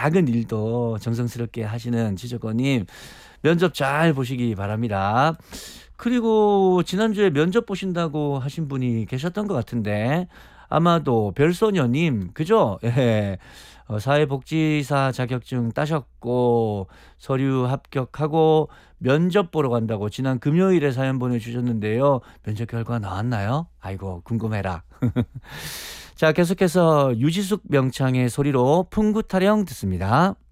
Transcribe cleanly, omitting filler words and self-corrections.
작은 일도 정성스럽게 하시는 지적원님 면접 잘 보시기 바랍니다. 그리고 지난주에 면접 보신다고 하신 분이 계셨던 것 같은데 아마도 별소녀님 그죠? 예. 사회복지사 자격증 따셨고 서류 합격하고 면접 보러 간다고 지난 금요일에 사연 보내주셨는데요. 면접 결과 나왔나요? 아이고 궁금해라. 자 계속해서 유지숙 명창의 소리로 풍구타령 듣습니다.